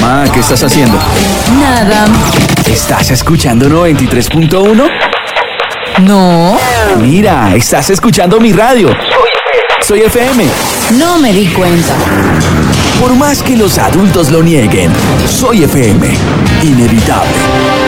Mamá, ¿qué estás haciendo? Nada. ¿Estás escuchando 93.1? No. Mira, estás escuchando mi radio. Soy FM. No me di cuenta. Por más que los adultos lo nieguen, Soy FM. Inevitable.